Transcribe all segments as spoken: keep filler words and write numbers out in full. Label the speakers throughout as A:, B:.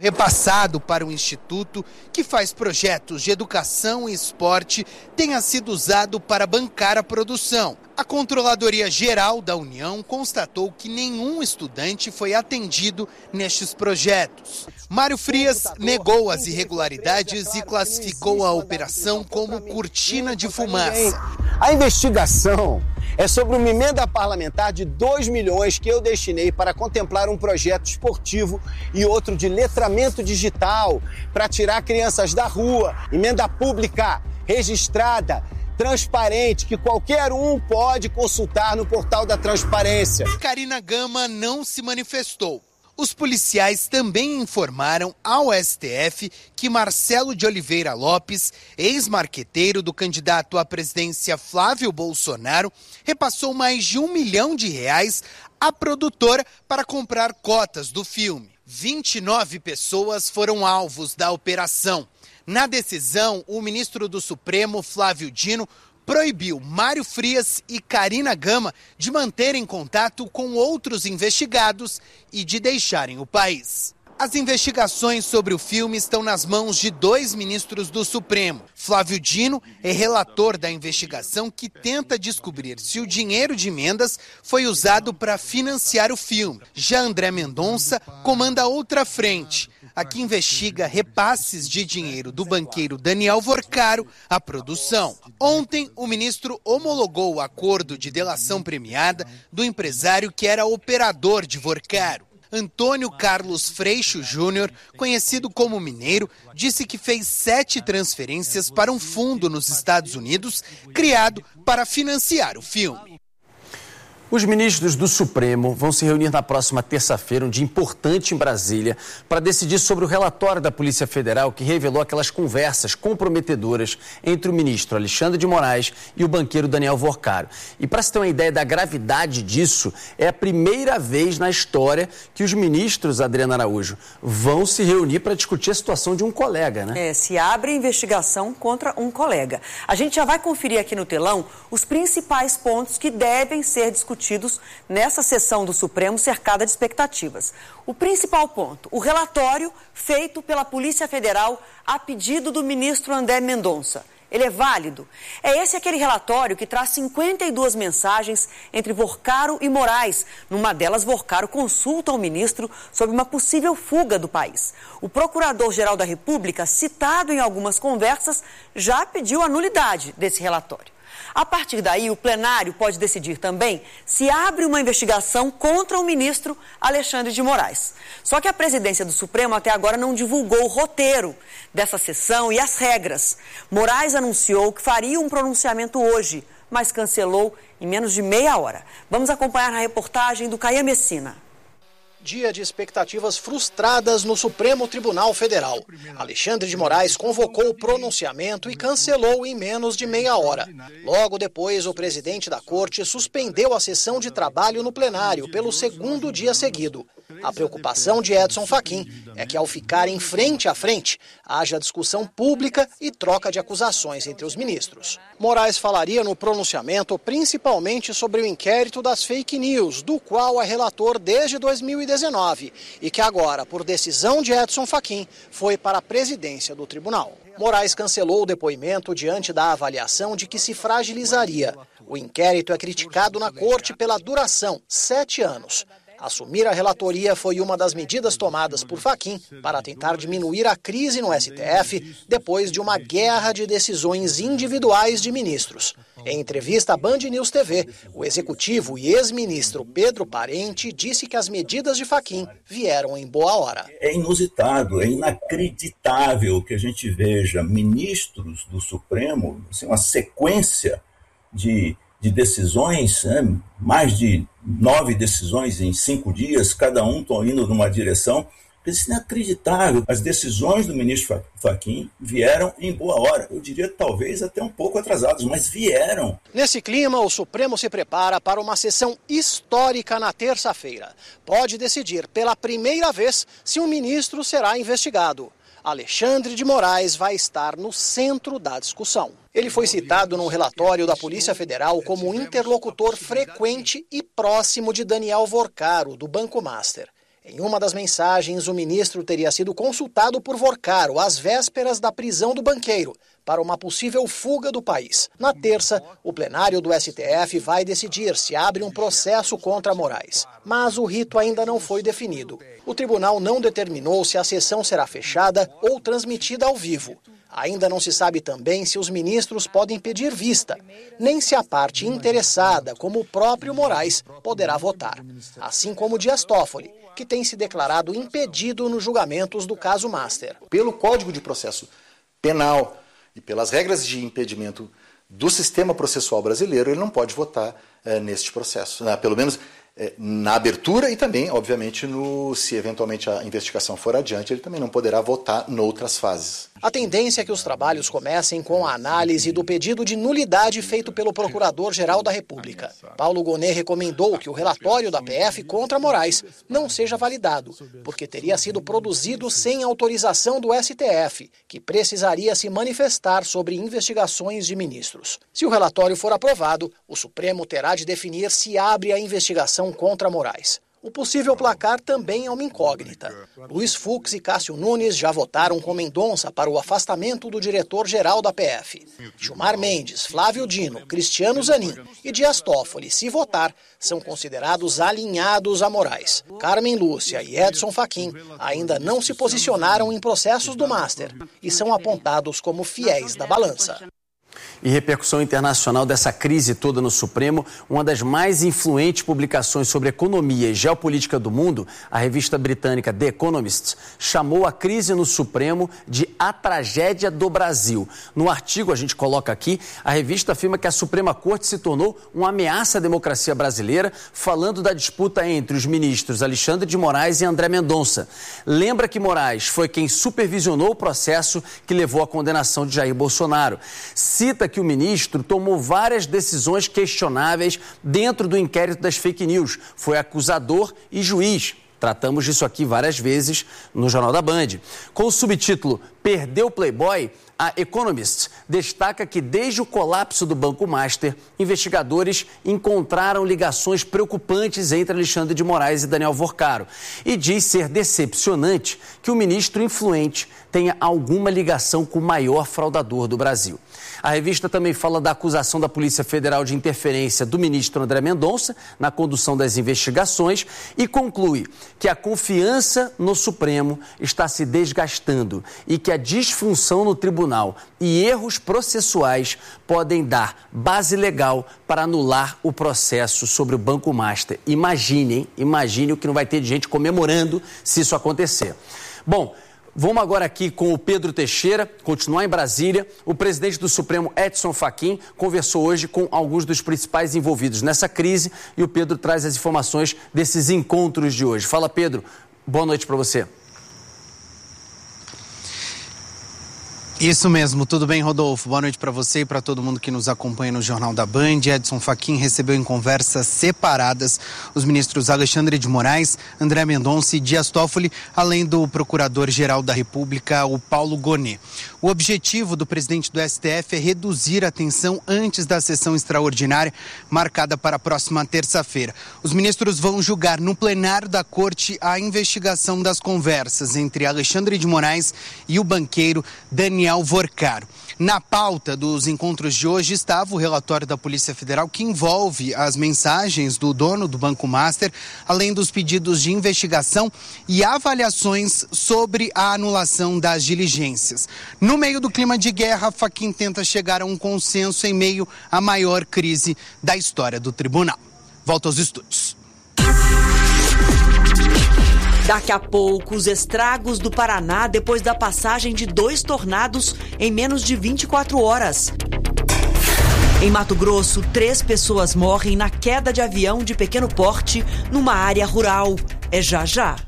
A: repassado para o Instituto, que faz projetos de educação e esporte, tenha sido usado para bancar a produção. A Controladoria Geral da União constatou que nenhum estudante foi atendido nestes projetos. Mário Frias negou as irregularidades e classificou a operação como cortina de fumaça.
B: A investigação é sobre uma emenda parlamentar de dois milhões que eu destinei para contemplar um projeto esportivo e outro de letramento digital para tirar crianças da rua. Emenda pública, registrada, transparente, que qualquer um pode consultar no portal da transparência.
A: Carina Gama não se manifestou. Os policiais também informaram ao S T F que Marcelo de Oliveira Lopes, ex-marqueteiro do candidato à presidência Flávio Bolsonaro, repassou mais de um milhão de reais à produtora para comprar cotas do filme. vinte e nove pessoas foram alvos da operação. Na decisão, o ministro do Supremo, Flávio Dino, proibiu Mário Frias e Carina Gama de manterem contato com outros investigados e de deixarem o país. As investigações sobre o filme estão nas mãos de dois ministros do Supremo. Flávio Dino é relator da investigação que tenta descobrir se o dinheiro de emendas foi usado para financiar o filme. Já André Mendonça comanda outra frente, a que investiga repasses de dinheiro do banqueiro Daniel Vorcaro à produção. Ontem, o ministro homologou o acordo de delação premiada do empresário que era operador de Vorcaro. Antônio Carlos Freixo Júnior, conhecido como Mineiro, disse que fez sete transferências para um fundo nos Estados Unidos, criado para financiar o filme.
C: Os ministros do Supremo vão se reunir na próxima terça-feira, um dia importante em Brasília, para decidir sobre o relatório da Polícia Federal que revelou aquelas conversas comprometedoras entre o ministro Alexandre de Moraes e o banqueiro Daniel Vorcaro. E para se ter uma ideia da gravidade disso, é a primeira vez na história que os ministros, Adriana Araújo, vão se reunir para discutir a situação de um colega, né?
D: É, se abre investigação contra um colega. A gente já vai conferir aqui no telão os principais pontos que devem ser discutidos nessa sessão do Supremo cercada de expectativas. O principal ponto, o relatório feito pela Polícia Federal a pedido do ministro André Mendonça. Ele é válido? É esse aquele relatório que traz cinquenta e duas mensagens entre Vorcaro e Moraes. Numa delas, Vorcaro consulta o ministro sobre uma possível fuga do país. O Procurador-Geral da República, citado em algumas conversas, já pediu a nulidade desse relatório. A partir daí, o plenário pode decidir também se abre uma investigação contra o ministro Alexandre de Moraes. Só que a presidência do Supremo até agora não divulgou o roteiro dessa sessão e as regras. Moraes anunciou que faria um pronunciamento hoje, mas cancelou em menos de meia hora. Vamos acompanhar na reportagem do Caia Messina.
E: Dia de expectativas frustradas no Supremo Tribunal Federal. Alexandre de Moraes convocou o pronunciamento e cancelou em menos de meia hora. Logo depois, o presidente da corte suspendeu a sessão de trabalho no plenário pelo segundo dia seguido. A preocupação de Edson Fachin é que, ao ficarem frente a frente, haja discussão pública e troca de acusações entre os ministros. Moraes falaria no pronunciamento principalmente sobre o inquérito das fake news, do qual é relator desde dois mil e dezenove e que agora, por decisão de Edson Fachin, foi para a presidência do tribunal. Moraes cancelou o depoimento diante da avaliação de que se fragilizaria. O inquérito é criticado na corte pela duração, sete anos. Assumir a relatoria foi uma das medidas tomadas por Fachin para tentar diminuir a crise no S T F depois de uma guerra de decisões individuais de ministros. Em entrevista à Band News T V, o executivo e ex-ministro Pedro Parente disse que as medidas de Fachin vieram em boa hora.
F: É inusitado, é inacreditável que a gente veja ministros do Supremo, assim, uma sequência de... de decisões, né? Mais de nove decisões em cinco dias, cada um está indo numa direção. Isso é inacreditável. As decisões do ministro Fachin vieram em boa hora. Eu diria talvez até um pouco atrasadas, mas vieram.
E: Nesse clima, o Supremo se prepara para uma sessão histórica na terça-feira. Pode decidir pela primeira vez se um ministro será investigado. Alexandre de Moraes vai estar no centro da discussão. Ele foi citado no relatório da Polícia Federal como interlocutor frequente e próximo de Daniel Vorcaro, do Banco Master. Em uma das mensagens, o ministro teria sido consultado por Vorcaro às vésperas da prisão do banqueiro, para uma possível fuga do país. Na terça, o plenário do S T F vai decidir se abre um processo contra Moraes. Mas o rito ainda não foi definido. O tribunal não determinou se a sessão será fechada ou transmitida ao vivo. Ainda não se sabe também se os ministros podem pedir vista, nem se a parte interessada, como o próprio Moraes, poderá votar. Assim como Dias Toffoli, que tem se declarado impedido nos julgamentos do caso Master.
G: Pelo Código de Processo Penal e pelas regras de impedimento do sistema processual brasileiro, ele não pode votar é, neste processo, né? Pelo menos é, na abertura e também, obviamente, no, se eventualmente a investigação for adiante, ele também não poderá votar noutras fases.
E: A tendência é que os trabalhos comecem com a análise do pedido de nulidade feito pelo Procurador-Geral da República. Paulo Gonet recomendou que o relatório da P F contra Moraes não seja validado, porque teria sido produzido sem autorização do S T F, que precisaria se manifestar sobre investigações de ministros. Se o relatório for aprovado, o Supremo terá de definir se abre a investigação contra Moraes. O possível placar também é uma incógnita. Luiz Fux e Cássio Nunes já votaram com Mendonça para o afastamento do diretor-geral da P F. Gilmar Mendes, Flávio Dino, Cristiano Zanin e Dias Toffoli, se votar, são considerados alinhados a Moraes. Carmen Lúcia e Edson Fachin ainda não se posicionaram em processos do Master e são apontados como fiéis da balança.
C: E repercussão internacional dessa crise toda no Supremo, uma das mais influentes publicações sobre economia e geopolítica do mundo, a revista britânica The Economist, chamou a crise no Supremo de a tragédia do Brasil. No artigo, a gente coloca aqui, a revista afirma que a Suprema Corte se tornou uma ameaça à democracia brasileira, falando da disputa entre os ministros Alexandre de Moraes e André Mendonça. Lembra que Moraes foi quem supervisionou o processo que levou à condenação de Jair Bolsonaro. Cita que o ministro tomou várias decisões questionáveis dentro do inquérito das fake news. Foi acusador e juiz. Tratamos disso aqui várias vezes no Jornal da Band. Com o subtítulo Perdeu o Playboy, a Economist destaca que desde o colapso do Banco Master, investigadores encontraram ligações preocupantes entre Alexandre de Moraes e Daniel Vorcaro e diz ser decepcionante que o ministro influente tenha alguma ligação com o maior fraudador do Brasil. A revista também fala da acusação da Polícia Federal de interferência do ministro André Mendonça na condução das investigações e conclui que a confiança no Supremo está se desgastando e que a disfunção no tribunal e erros processuais podem dar base legal para anular o processo sobre o Banco Master. Imaginem, imagine o que não vai ter de gente comemorando se isso acontecer. Bom, vamos agora aqui com o Pedro Teixeira, continuar em Brasília. O presidente do Supremo, Edson Fachin, conversou hoje com alguns dos principais envolvidos nessa crise e o Pedro traz as informações desses encontros de hoje. Fala, Pedro. Boa noite para você.
A: Isso mesmo, tudo bem, Rodolfo? Boa noite para você e para todo mundo que nos acompanha no Jornal da Band. Edson Fachin recebeu em conversas separadas os ministros Alexandre de Moraes, André Mendonça e Dias Toffoli, além do Procurador-Geral da República, o Paulo Gonet. O objetivo do presidente do S T F é reduzir a tensão antes da sessão extraordinária marcada para a próxima terça-feira. Os ministros vão julgar no plenário da Corte a investigação das conversas entre Alexandre de Moraes e o banqueiro Daniel Vorcaro. Na pauta dos encontros de hoje estava o relatório da Polícia Federal que envolve as mensagens do dono do Banco Master, além dos pedidos de investigação e avaliações sobre a anulação das diligências. No meio do clima de guerra, Fachin tenta chegar a um consenso em meio à maior crise da história do tribunal. Volto aos estúdios.
D: Daqui a pouco, os estragos do Paraná depois da passagem de dois tornados em menos de vinte e quatro horas. Em Mato Grosso, três pessoas morrem na queda de avião de pequeno porte numa área rural. É já já.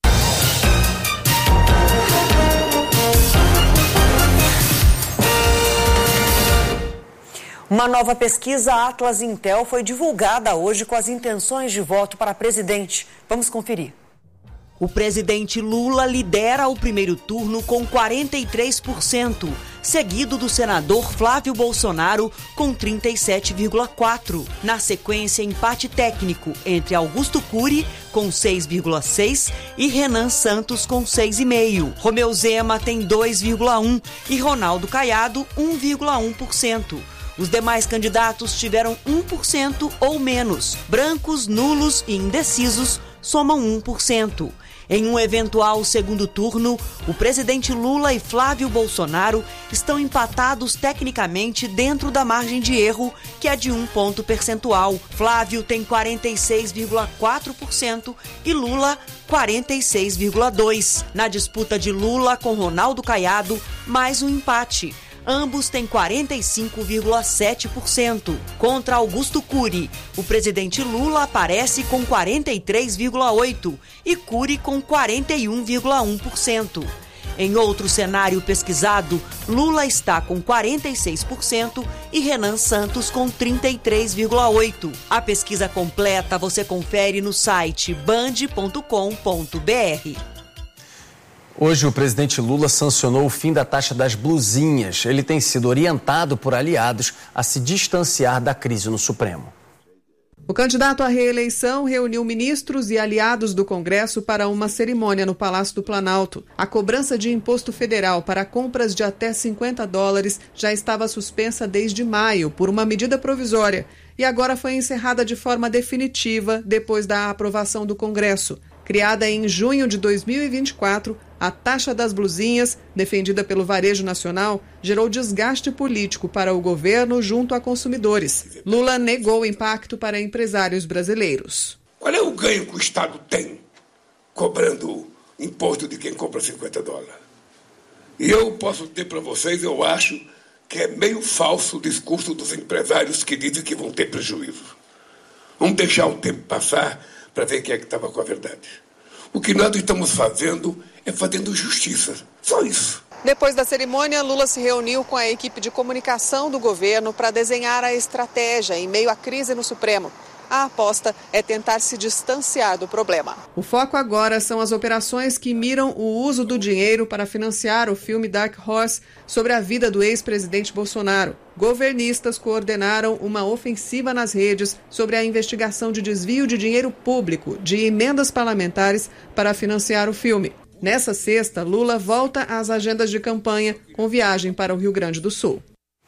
D: Uma nova pesquisa Atlas Intel foi divulgada hoje com as intenções de voto para presidente. Vamos conferir. O presidente Lula lidera o primeiro turno com quarenta e três por cento, seguido do senador Flávio Bolsonaro com trinta e sete vírgula quatro por cento. Na sequência, empate técnico entre Augusto Cury com seis vírgula seis por cento e Renan Santos com seis vírgula cinco por cento. Romeu Zema tem dois vírgula um por cento e Ronaldo Caiado um vírgula um por cento. Os demais candidatos tiveram um por cento ou menos. Brancos, nulos e indecisos somam um por cento. Em um eventual segundo turno, o presidente Lula e Flávio Bolsonaro estão empatados tecnicamente dentro da margem de erro, que é de um ponto percentual. Flávio tem quarenta e seis vírgula quatro por cento e Lula quarenta e seis vírgula dois por cento. Na disputa de Lula com Ronaldo Caiado, mais um empate. Ambos têm quarenta e cinco vírgula sete por cento. Contra Augusto Cury, o presidente Lula aparece com quarenta e três vírgula oito por cento e Cury com quarenta e um vírgula um por cento. Em outro cenário pesquisado, Lula está com quarenta e seis por cento e Renan Santos com trinta e três vírgula oito por cento. A pesquisa completa você confere no site band ponto com ponto br.
C: Hoje, o presidente Lula sancionou o fim da taxa das blusinhas. Ele tem sido orientado por aliados a se distanciar da crise no Supremo.
H: O candidato à reeleição reuniu ministros e aliados do Congresso para uma cerimônia no Palácio do Planalto. A cobrança de imposto federal para compras de até cinquenta dólares já estava suspensa desde maio por uma medida provisória e agora foi encerrada de forma definitiva depois da aprovação do Congresso. Criada em junho de dois mil e vinte e quatro, a taxa das blusinhas, defendida pelo Varejo Nacional, gerou desgaste político para o governo junto a consumidores. Lula negou o impacto para empresários brasileiros.
I: Qual é o ganho que o Estado tem cobrando imposto de quem compra cinquenta dólares? E eu posso dizer para vocês, eu acho que é meio falso o discurso dos empresários que dizem que vão ter prejuízo. Vamos deixar o tempo passar para ver quem é que estava com a verdade. O que nós estamos fazendo é fazendo justiça. Só isso.
H: Depois da cerimônia, Lula se reuniu com a equipe de comunicação do governo para desenhar a estratégia em meio à crise no Supremo. A aposta é tentar se distanciar do problema. O foco agora são as operações que miram o uso do dinheiro para financiar o filme Dark Horse sobre a vida do ex-presidente Bolsonaro. Governistas coordenaram uma ofensiva nas redes sobre a investigação de desvio de dinheiro público de emendas parlamentares para financiar o filme. Nessa sexta, Lula volta às agendas de campanha com viagem para o Rio Grande do Sul.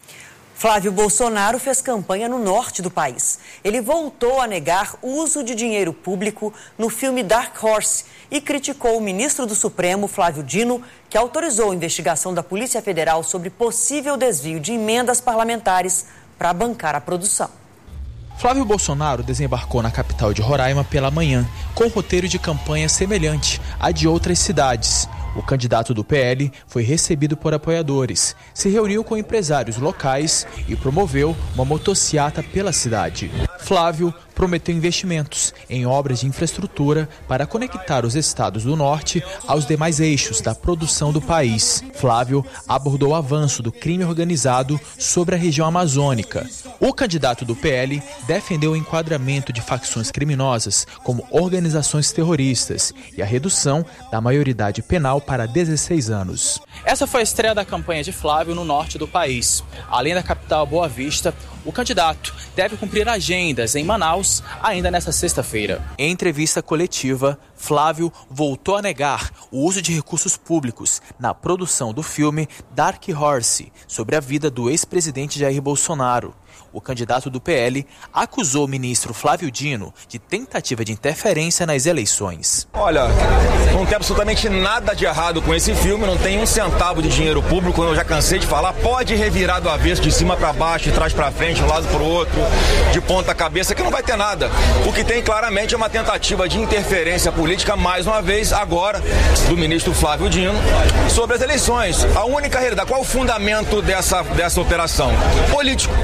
D: Flávio Bolsonaro fez campanha no norte do país. Ele voltou a negar o uso de dinheiro público no filme Dark Horse e criticou o ministro do Supremo, Flávio Dino, que autorizou a investigação da Polícia Federal sobre possível desvio de emendas parlamentares para bancar a produção.
J: Flávio Bolsonaro desembarcou na capital de Roraima pela manhã, com roteiro de campanha semelhante à de outras cidades. O candidato do P L foi recebido por apoiadores, se reuniu com empresários locais e promoveu uma motociata pela cidade. Flávio prometeu investimentos em obras de infraestrutura para conectar os estados do norte aos demais eixos da produção do país. Flávio abordou o avanço do crime organizado sobre a região amazônica. O candidato do P L defendeu o enquadramento de facções criminosas como organizações terroristas e a redução da maioridade penal para dezesseis anos.
K: Essa foi a estreia da campanha de Flávio no norte do país. Além da capital Boa Vista, o candidato deve cumprir agendas em Manaus ainda nesta sexta-feira. Em entrevista coletiva, Flávio voltou a negar o uso de recursos públicos na produção do filme Dark Horse, sobre a vida do ex-presidente Jair Bolsonaro. O candidato do P L acusou o ministro Flávio Dino de tentativa de interferência nas eleições.
L: Olha, não tem absolutamente nada de errado com esse filme, não tem um centavo de dinheiro público, como eu já cansei de falar. Pode revirar do avesso, de cima para baixo, de trás para frente, de um lado para o outro, de ponta cabeça, que não vai ter nada. O que tem claramente é uma tentativa de interferência política, mais uma vez, agora, do ministro Flávio Dino, sobre as eleições. A única realidade, qual é o fundamento dessa, dessa operação? Político.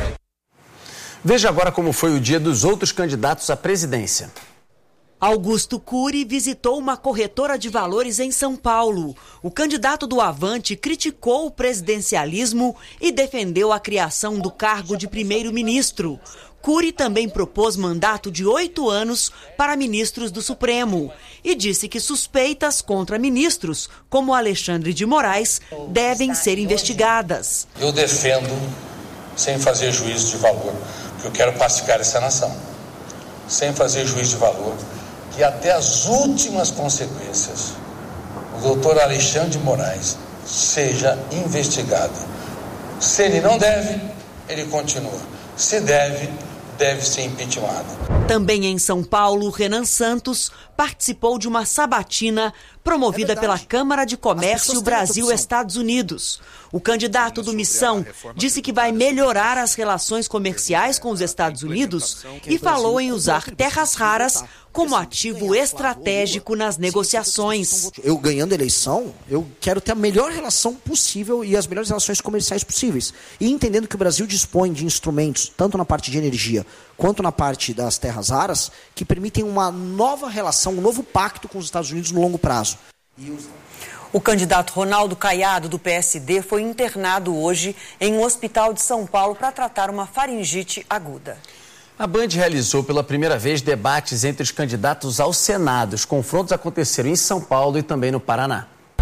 C: Veja agora como foi o dia dos outros candidatos à presidência.
D: Augusto Cury visitou uma corretora de valores em São Paulo. O candidato do Avante criticou o presidencialismo e defendeu a criação do cargo de primeiro-ministro. Cury também propôs mandato de oito anos para ministros do Supremo e disse que suspeitas contra ministros, como Alexandre de Moraes, devem ser investigadas.
M: Eu defendo, sem fazer juízo de valor, porque eu quero pacificar essa nação, sem fazer juízo de valor, que até as últimas consequências o doutor Alexandre de Moraes seja investigado. Se ele não deve, ele continua. Se deve, deve ser impeachmentado.
D: Também em São Paulo, Renan Santos participou de uma sabatina promovida é pela Câmara de Comércio Brasil-Estados Unidos. O candidato do Missão disse que vai melhorar as relações comerciais com os Estados Unidos e falou em usar terras raras como ativo estratégico nas negociações.
N: Eu ganhando a eleição, eu quero ter a melhor relação possível e as melhores relações comerciais possíveis. E entendendo que o Brasil dispõe de instrumentos, tanto na parte de energia quanto na parte das terras raras, que permitem uma nova relação, um novo pacto com os Estados Unidos no longo prazo. E os...
D: O candidato Ronaldo Caiado, do P S D, foi internado hoje em um hospital de São Paulo para tratar uma faringite aguda.
C: A Band realizou pela primeira vez debates entre os candidatos ao Senado. Os confrontos aconteceram em São Paulo e também no Paraná.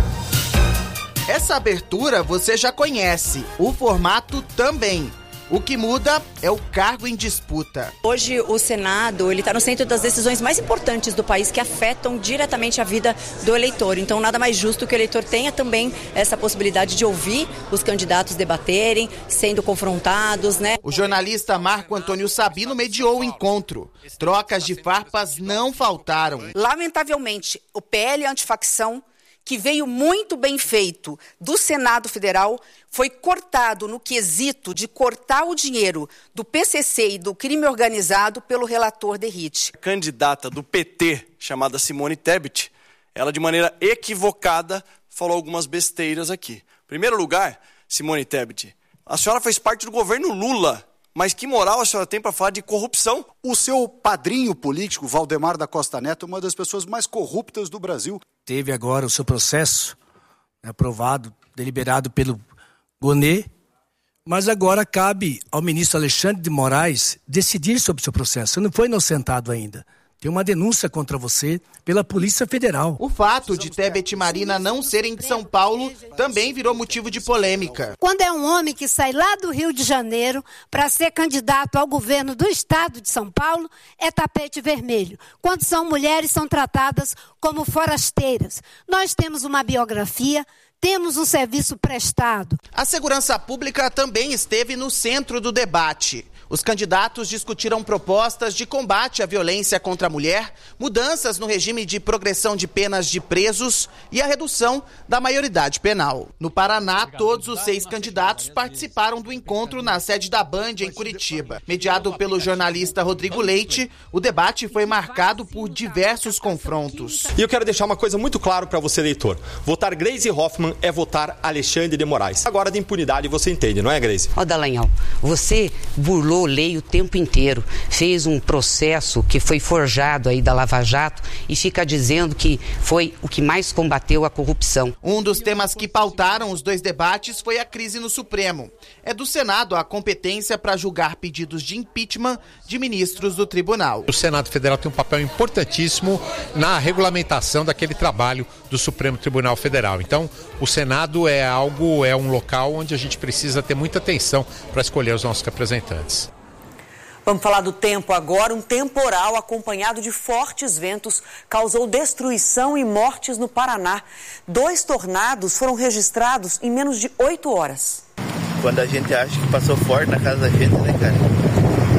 O: Essa abertura você já conhece, o formato também. O que muda é o cargo em disputa.
P: Hoje o Senado ele está no centro das decisões mais importantes do país que afetam diretamente a vida do eleitor. Então nada mais justo que o eleitor tenha também essa possibilidade de ouvir os candidatos debaterem, sendo confrontados, né?
O: O jornalista Marco Antônio Sabino mediou o encontro. Trocas de farpas não faltaram.
Q: Lamentavelmente, o P L antifacção, que veio muito bem feito do Senado Federal, foi cortado no quesito de cortar o dinheiro do P C C e do crime organizado pelo relator Derrite.
R: A candidata do P T, chamada Simone Tebet, ela de maneira equivocada falou algumas besteiras aqui. Em primeiro lugar, Simone Tebet, a senhora fez parte do governo Lula. Mas que moral a senhora tem para falar de corrupção?
S: O seu padrinho político, Valdemar da Costa Neto, uma das pessoas mais corruptas do Brasil.
T: Teve agora o seu processo aprovado, deliberado pelo Gonet, mas agora cabe ao ministro Alexandre de Moraes decidir sobre o seu processo. Você não foi inocentado ainda. Tem uma denúncia contra você pela Polícia Federal.
O: O fato de Tebet e Marina não serem de São Paulo também virou motivo de polêmica.
U: Quando é um homem que sai lá do Rio de Janeiro para ser candidato ao governo do estado de São Paulo, é tapete vermelho. Quando são mulheres, são tratadas como forasteiras. Nós temos uma biografia, temos um serviço prestado.
O: A segurança pública também esteve no centro do debate. Os candidatos discutiram propostas de combate à violência contra a mulher, mudanças no regime de progressão de penas de presos e a redução da maioridade penal. No Paraná, todos os seis candidatos participaram do encontro na sede da Band, em Curitiba. Mediado pelo jornalista Rodrigo Leite, o debate foi marcado por diversos confrontos.
V: E eu quero deixar uma coisa muito clara para você, eleitor. Votar Gleisi Hoffmann é votar Alexandre de Moraes. Agora, de impunidade, você entende, não é, Gleisi?
W: Ó, Dallagnol, você burlou lei o tempo inteiro, fez um processo que foi forjado aí da Lava Jato e fica dizendo que foi o que mais combateu a corrupção.
O: Um dos temas que pautaram os dois debates foi a crise no Supremo. É do Senado a competência para julgar pedidos de impeachment de ministros do tribunal.
X: O Senado Federal tem um papel importantíssimo na regulamentação daquele trabalho do Supremo Tribunal Federal. Então, o Senado é algo, é um local onde a gente precisa ter muita atenção para escolher os nossos representantes.
D: Vamos falar do tempo agora. Um temporal acompanhado de fortes ventos causou destruição e mortes no Paraná. Dois tornados foram registrados em menos de oito horas.
Y: Quando a gente acha que passou forte na casa da gente, né, cara?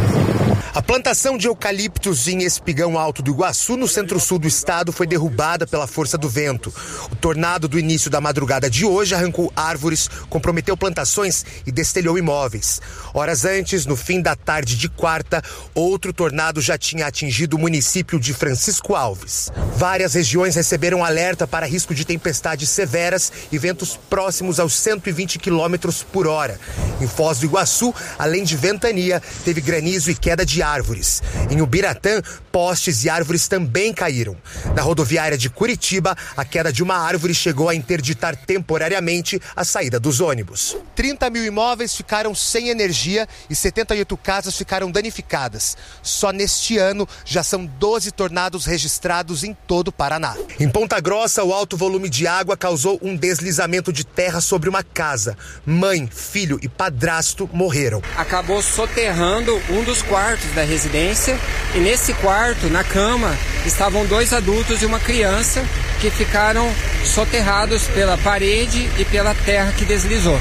Z: A plantação de eucaliptos em Espigão Alto do Iguaçu, no centro-sul do estado, foi derrubada pela força do vento. O tornado do início da madrugada de hoje arrancou árvores, comprometeu plantações e destelhou imóveis. Horas antes, no fim da tarde de quarta, outro tornado já tinha atingido o município de Francisco Alves. Várias regiões receberam alerta para risco de tempestades severas e ventos próximos aos cento e vinte quilômetros por hora. Em Foz do Iguaçu, além de ventania, teve granizo e queda de árvores. Em Ubiratã, postes e árvores também caíram. Na rodoviária de Curitiba, a queda de uma árvore chegou a interditar temporariamente a saída dos ônibus. trinta mil imóveis ficaram sem energia e setenta e oito casas ficaram danificadas. Só neste ano já são doze tornados registrados em todo o Paraná. Em Ponta Grossa, o alto volume de água causou um deslizamento de terra sobre uma casa. Mãe, filho e padrasto morreram.
A: Acabou soterrando um dos quartos da residência e nesse quarto, na cama, estavam dois adultos e uma criança que ficaram soterrados pela parede e pela terra que deslizou.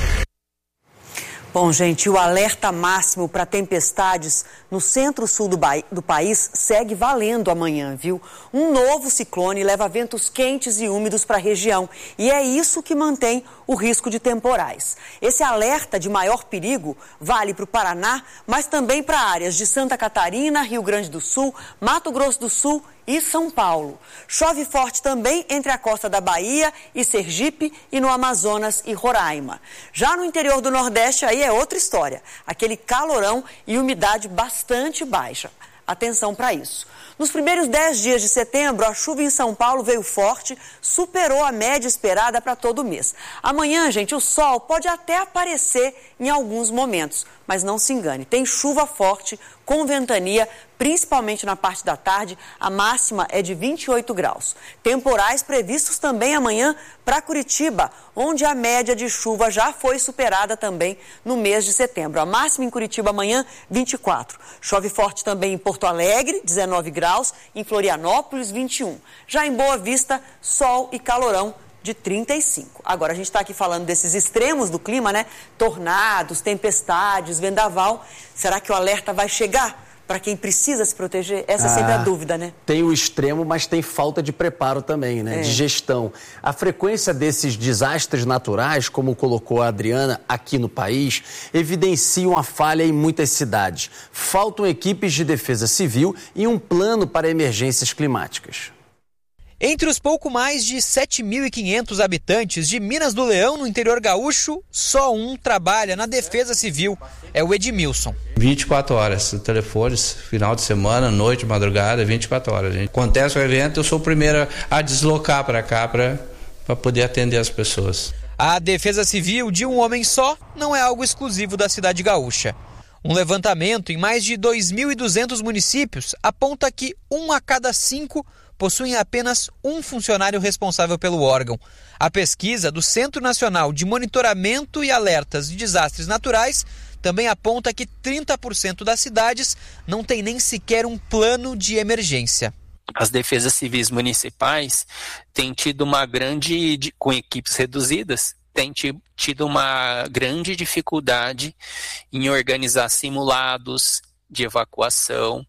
D: Bom, gente, o alerta máximo para tempestades no centro-sul do, do país segue valendo amanhã, viu? Um novo ciclone leva ventos quentes e úmidos para a região e é isso que mantém o risco de temporais. Esse alerta de maior perigo vale para o Paraná, mas também para áreas de Santa Catarina, Rio Grande do Sul, Mato Grosso do Sul e São Paulo. Chove forte também entre a costa da Bahia e Sergipe e no Amazonas e Roraima. Já no interior do Nordeste, aí é outra história. Aquele calorão e umidade bastante baixa. Atenção para isso. Nos primeiros dez dias de setembro, a chuva em São Paulo veio forte, superou a média esperada para todo o mês. Amanhã, gente, o sol pode até aparecer em alguns momentos, mas não se engane, tem chuva forte com ventania, principalmente na parte da tarde, a máxima é de vinte e oito graus. Temporais previstos também amanhã para Curitiba, onde a média de chuva já foi superada também no mês de setembro. A máxima em Curitiba amanhã, vinte e quatro. Chove forte também em Porto Alegre, dezenove graus, em Florianópolis, vinte e um. Já em Boa Vista, sol e calorão de trinta e cinco. Agora, a gente está aqui falando desses extremos do clima, né? Tornados, tempestades, vendaval. Será que o alerta vai chegar para quem precisa se proteger? Essa é sempre
C: ah,
D: a dúvida, né?
C: Tem o extremo, mas tem falta de preparo também, né?
D: É.
C: De gestão. A frequência desses desastres naturais, como colocou a Adriana aqui no país, evidencia uma falha em muitas cidades. Faltam equipes de defesa civil e um plano para emergências climáticas.
B: Entre os pouco mais de sete mil e quinhentos habitantes de Minas do Leão, no interior gaúcho, só um trabalha na Defesa Civil, é o Edmilson.
E: vinte e quatro horas, telefones, final de semana, noite, madrugada, vinte e quatro horas. Gente. Acontece o evento, eu sou o primeiro a deslocar para cá para poder atender as pessoas.
B: A Defesa Civil de um homem só não é algo exclusivo da cidade gaúcha. Um levantamento em mais de dois mil e duzentos municípios aponta que um a cada cinco possuem apenas um funcionário responsável pelo órgão. A pesquisa do Centro Nacional de Monitoramento e Alertas de Desastres Naturais também aponta que trinta por cento das cidades não tem nem sequer um plano de emergência.
F: As defesas civis municipais têm tido uma grande, com equipes reduzidas, têm tido uma grande dificuldade em organizar simulados de evacuação,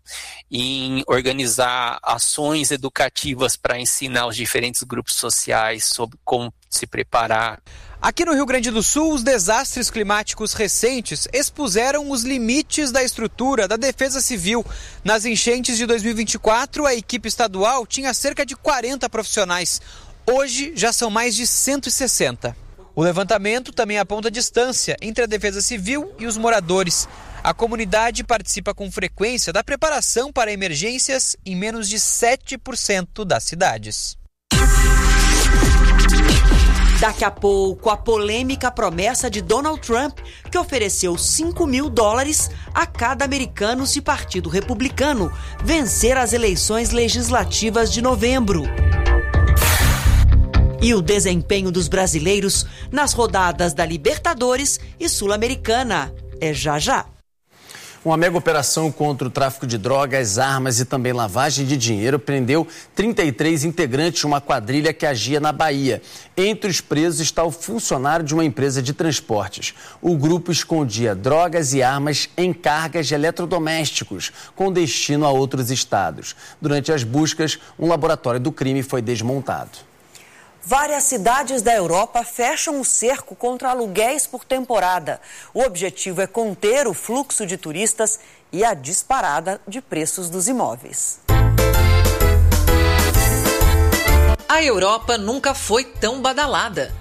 F: em organizar ações educativas para ensinar os diferentes grupos sociais sobre como se preparar.
B: Aqui no Rio Grande do Sul, os desastres climáticos recentes expuseram os limites da estrutura da Defesa Civil. Nas enchentes de dois mil e vinte e quatro, a equipe estadual tinha cerca de quarenta profissionais. Hoje, já são mais de cento e sessenta. O levantamento também aponta a distância entre a Defesa Civil e os moradores. A comunidade participa com frequência da preparação para emergências em menos de sete por cento das cidades.
D: Daqui a pouco, a polêmica promessa de Donald Trump, que ofereceu cinco mil dólares a cada americano se o Partido Republicano vencer as eleições legislativas de novembro. E o desempenho dos brasileiros nas rodadas da Libertadores e Sul-Americana. É já já.
C: Uma mega operação contra o tráfico de drogas, armas e também lavagem de dinheiro prendeu trinta e três integrantes de uma quadrilha que agia na Bahia. Entre os presos está o funcionário de uma empresa de transportes. O grupo escondia drogas e armas em cargas de eletrodomésticos, com destino a outros estados. Durante as buscas, um laboratório do crime foi desmontado.
D: Várias cidades da Europa fecham o cerco contra aluguéis por temporada. O objetivo é conter o fluxo de turistas e a disparada de preços dos imóveis.
G: A Europa nunca foi tão badalada.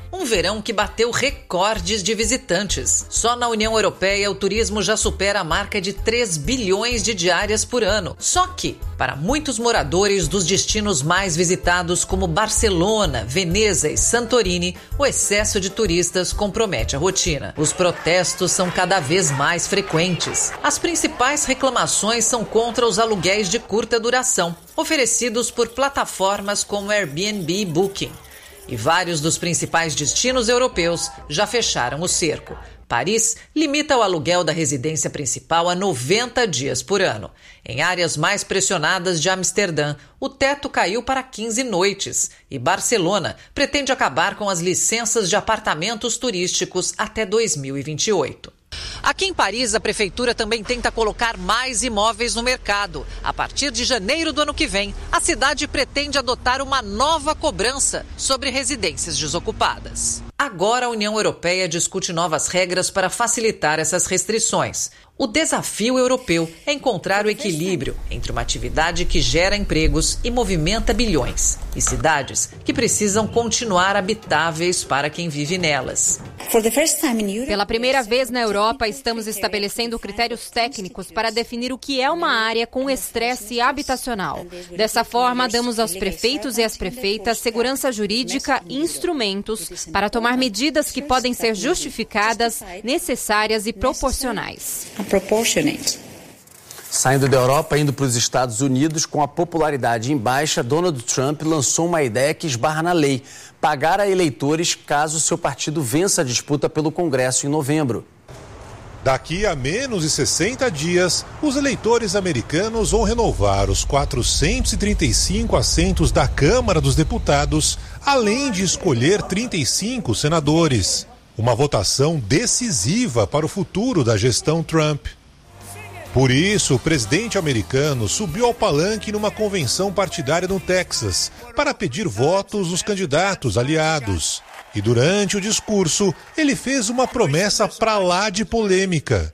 G: Um verão que bateu recordes de visitantes. Só na União Europeia, o turismo já supera a marca de três bilhões de diárias por ano. Só que, para muitos moradores dos destinos mais visitados como Barcelona, Veneza e Santorini, o excesso de turistas compromete a rotina. Os protestos são cada vez mais frequentes. As principais reclamações são contra os aluguéis de curta duração, oferecidos por plataformas como Airbnb e Booking. E vários dos principais destinos europeus já fecharam o cerco. Paris limita o aluguel da residência principal a noventa dias por ano. Em áreas mais pressionadas de Amsterdã, o teto caiu para quinze noites. E Barcelona pretende acabar com as licenças de apartamentos turísticos até dois mil e vinte e oito. Aqui em Paris, a prefeitura também tenta colocar mais imóveis no mercado. A partir de janeiro do ano que vem, a cidade pretende adotar uma nova cobrança sobre residências desocupadas. Agora a União Europeia discute novas regras para facilitar essas restrições. O desafio europeu é encontrar o equilíbrio entre uma atividade que gera empregos e movimenta bilhões, e cidades que precisam continuar habitáveis para quem vive nelas.
H: Pela primeira vez na Europa, estamos estabelecendo critérios técnicos para definir o que é uma área com estresse habitacional. Dessa forma, damos aos prefeitos e às prefeitas segurança jurídica e instrumentos para tomar medidas que podem ser justificadas, necessárias e proporcionais.
C: Saindo da Europa, indo para os Estados Unidos, com a popularidade em baixa, Donald Trump lançou uma ideia que esbarra na lei: pagar a eleitores caso seu partido vença a disputa pelo Congresso em novembro.
I: Daqui a menos de sessenta dias, os eleitores americanos vão renovar os quatrocentos e trinta e cinco assentos da Câmara dos Deputados, além de escolher trinta e cinco senadores. Uma votação decisiva para o futuro da gestão Trump. Por isso, o presidente americano subiu ao palanque numa convenção partidária no Texas para pedir votos dos candidatos aliados. E durante o discurso, ele fez uma promessa pra lá de polêmica.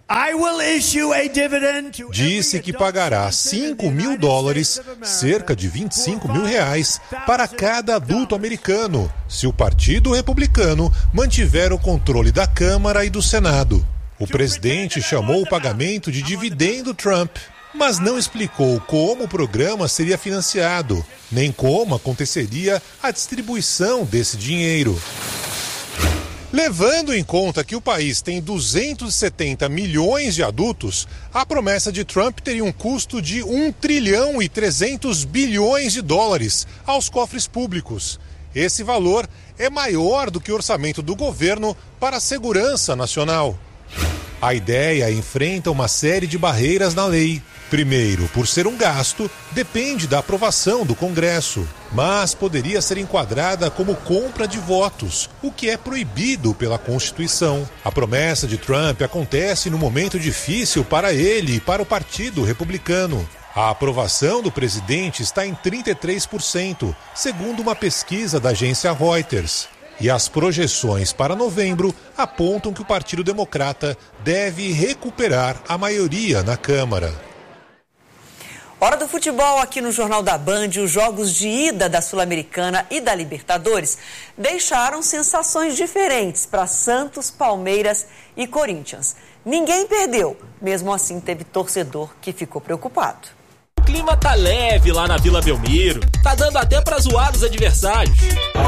I: Disse que pagará cinco mil dólares, cerca de vinte e cinco mil reais, para cada adulto americano, se o Partido Republicano mantiver o controle da Câmara e do Senado. O presidente chamou o pagamento de dividendo Trump, mas não explicou como o programa seria financiado, nem como aconteceria a distribuição desse dinheiro. Levando em conta que o país tem duzentos e setenta milhões de adultos, a promessa de Trump teria um custo de um trilhão e trezentos bilhões de dólares aos cofres públicos. Esse valor é maior do que o orçamento do governo para a segurança nacional. A ideia enfrenta uma série de barreiras na lei. Primeiro, por ser um gasto, depende da aprovação do Congresso, mas poderia ser enquadrada como compra de votos, o que é proibido pela Constituição. A promessa de Trump acontece num momento difícil para ele e para o Partido Republicano. A aprovação do presidente está em trinta e três por cento, segundo uma pesquisa da agência Reuters. E as projeções para novembro apontam que o Partido Democrata deve recuperar a maioria na Câmara.
D: Hora do futebol aqui no Jornal da Band. Os jogos de ida da Sul-Americana e da Libertadores deixaram sensações diferentes para Santos, Palmeiras e Corinthians. Ninguém perdeu, mesmo assim teve torcedor que ficou preocupado.
J: O clima tá leve lá na Vila Belmiro, tá dando até para zoar os adversários.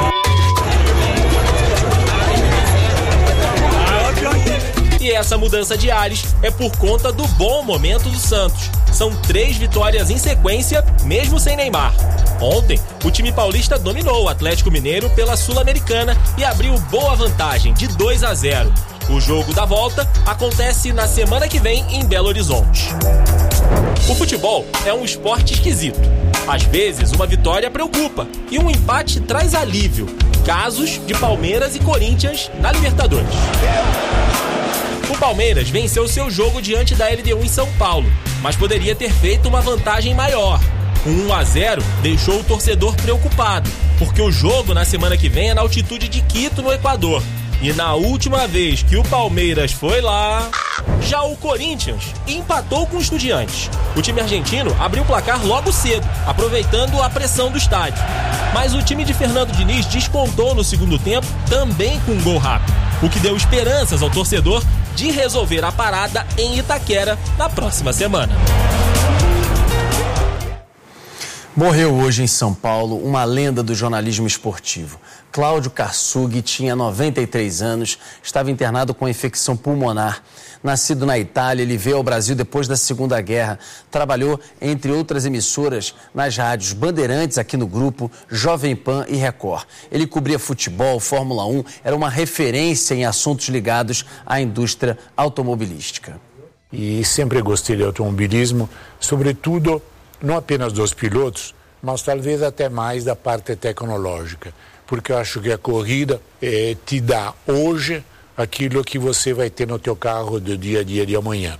J: E essa mudança de ares é por conta do bom momento do Santos. São três vitórias em sequência, mesmo sem Neymar. Ontem, o time paulista dominou o Atlético Mineiro pela Sul-Americana e abriu boa vantagem de dois a zero. O jogo da volta acontece na semana que vem em Belo Horizonte. O futebol é um esporte esquisito. Às vezes, uma vitória preocupa e um empate traz alívio. Casos de Palmeiras e Corinthians na Libertadores. O Palmeiras venceu seu jogo diante da L D U em São Paulo, mas poderia ter feito uma vantagem maior. O um a zero deixou o torcedor preocupado, porque o jogo na semana que vem é na altitude de Quito, no Equador. E na última vez que o Palmeiras foi lá, já o Corinthians empatou com o Estudiantes. O time argentino abriu o placar logo cedo, aproveitando a pressão do estádio. Mas o time de Fernando Diniz descontou no segundo tempo, também com um gol rápido, o que deu esperanças ao torcedor de resolver a parada em Itaquera na próxima semana.
C: Morreu hoje em São Paulo uma lenda do jornalismo esportivo. Cláudio Karsug tinha noventa e três anos, estava internado com infecção pulmonar. Nascido na Itália, ele veio ao Brasil depois da Segunda Guerra. Trabalhou, entre outras emissoras, nas rádios Bandeirantes, aqui no Grupo, Jovem Pan e Record. Ele cobria futebol, Fórmula um, era uma referência em assuntos ligados à indústria automobilística.
K: E sempre gostei de automobilismo, sobretudo não apenas dos pilotos, mas talvez até mais da parte tecnológica, porque eu acho que a corrida eh, te dá hoje aquilo que você vai ter no teu carro do dia a dia de amanhã.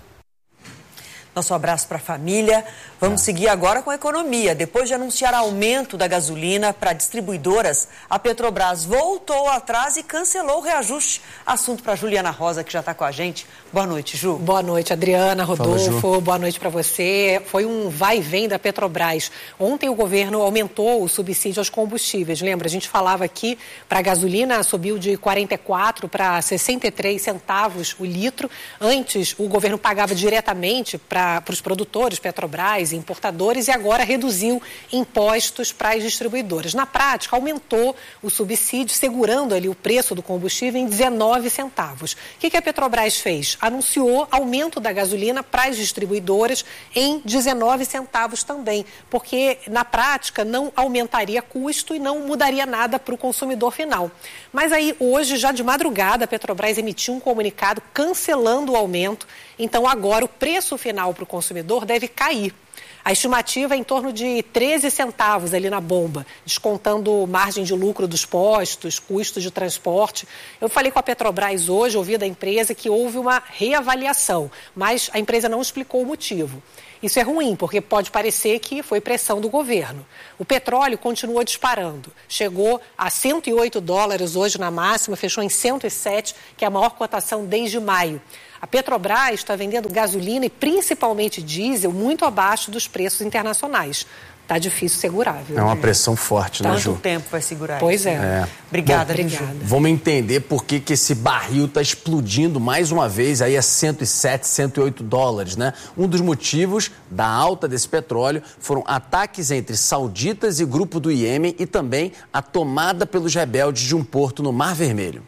D: Nosso abraço para a família. Vamos seguir agora com a economia. Depois de anunciar aumento da gasolina para distribuidoras, a Petrobras voltou atrás e cancelou o reajuste. Assunto para Juliana Rosa, que já está com a gente. Boa noite, Ju.
L: Boa noite, Adriana, Rodolfo.
C: Fala,
L: boa noite para você. Foi um vai e vem da Petrobras. Ontem o governo aumentou o subsídio aos combustíveis. Lembra, a gente falava aqui, para a gasolina subiu de quarenta e quatro para sessenta e três centavos o litro. Antes, o governo pagava diretamente para para os produtores, Petrobras, importadores, e agora reduziu impostos para as distribuidoras. Na prática, aumentou o subsídio, segurando ali o preço do combustível em dezenove centavos. O que, que a Petrobras fez? Anunciou aumento da gasolina para as distribuidoras em dezenove centavos também, porque na prática não aumentaria custo e não mudaria nada para o consumidor final. Mas aí hoje, já de madrugada, a Petrobras emitiu um comunicado cancelando o aumento. Então agora o preço final para o consumidor deve cair. A estimativa é em torno de treze centavos ali na bomba, descontando margem de lucro dos postos, custos de transporte. Eu falei com a Petrobras hoje, ouvi da empresa que houve uma reavaliação, mas a empresa não explicou o motivo. Isso é ruim, porque pode parecer que foi pressão do governo. O petróleo continua disparando. Chegou a cento e oito dólares hoje na máxima, fechou em cento e sete, que é a maior cotação desde maio. A Petrobras está vendendo gasolina e principalmente diesel muito abaixo dos preços internacionais. Está difícil segurar, viu?
C: É uma pressão forte, né, Ju?
D: Quanto tempo vai segurar
L: Pois
D: isso?
L: é.
C: é.
D: Obrigada,
C: Bom,
D: obrigada.
C: Vamos entender por que, que esse barril está explodindo mais uma vez aí a cento e sete, cento e oito dólares, né? Um dos motivos da alta desse petróleo foram ataques entre sauditas e grupo do Iêmen e também a tomada pelos rebeldes de um porto no Mar Vermelho.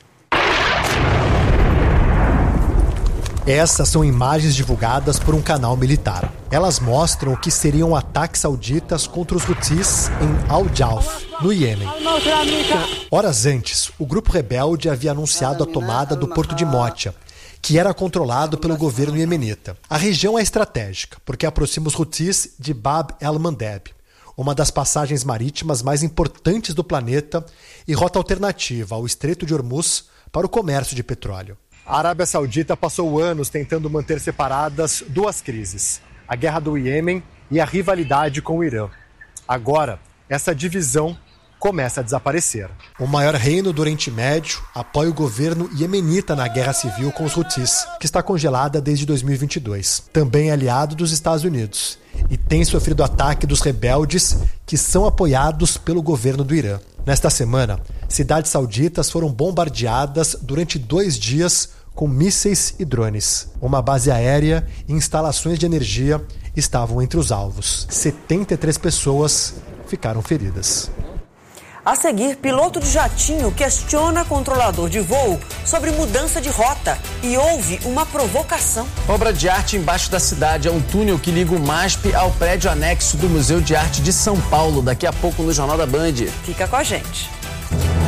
M: Essas são imagens divulgadas por um canal militar. Elas mostram o que seriam ataques sauditas contra os Houthis em Al-Jauf, no Iêmen. Horas antes, o grupo rebelde havia anunciado a tomada do porto de Motia, que era controlado pelo governo iemenita. A região é estratégica, porque aproxima os Houthis de Bab el-Mandeb, uma das passagens marítimas mais importantes do planeta e rota alternativa ao Estreito de Hormuz para o comércio de petróleo. A Arábia Saudita passou anos tentando manter separadas duas crises, a guerra do Iêmen e a rivalidade com o Irã. Agora, essa divisão começa a desaparecer. O maior reino do Oriente Médio apoia o governo iemenita na guerra civil com os Houthis, que está congelada desde dois mil e vinte e dois. Também é aliado dos Estados Unidos e tem sofrido ataque dos rebeldes que são apoiados pelo governo do Irã. Nesta semana, cidades sauditas foram bombardeadas durante dois dias com mísseis e drones. Uma base aérea e instalações de energia estavam entre os alvos. setenta e três pessoas ficaram feridas.
D: A seguir, piloto de jatinho questiona controlador de voo sobre mudança de rota e houve uma provocação.
C: Obra de arte embaixo da cidade. É um túnel que liga o MASP ao prédio anexo do Museu de Arte de São Paulo. Daqui a pouco no Jornal da Band.
D: Fica com a gente.